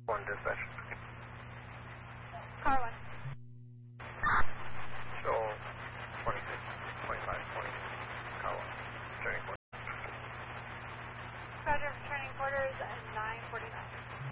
One dispatch. Car 1. Show 26, 25, 20. Car 1. Turning point. Roger, returning quarters at 9:49.